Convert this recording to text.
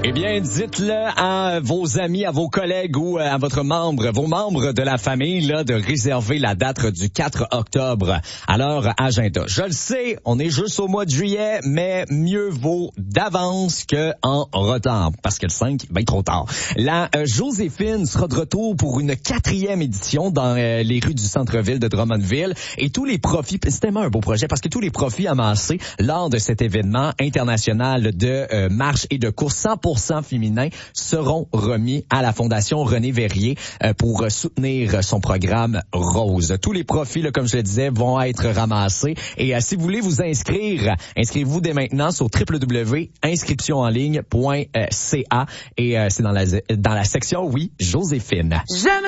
Eh bien, dites-le à vos amis, à vos collègues ou à vos membres de la famille, là, de réserver la date du 4 octobre à leur agenda. Je le sais, on est juste au mois de juillet, mais mieux vaut d'avance que en retard, parce que le 5, ben trop tard. La Joséphine sera de retour pour une 4e édition dans les rues du centre-ville de Drummondville, et tous les profits, c'est tellement un beau projet, parce que tous les profits amassés lors de cet événement international de marche et de course 100% féminin seront remis à la Fondation René Verrier pour soutenir son programme Rose. Tous les profits, là, comme je le disais, vont être ramassés. Et si vous voulez vous inscrire, inscrivez-vous dès maintenant sur www.inscriptionenligne.ca et c'est dans la section, oui, Joséphine.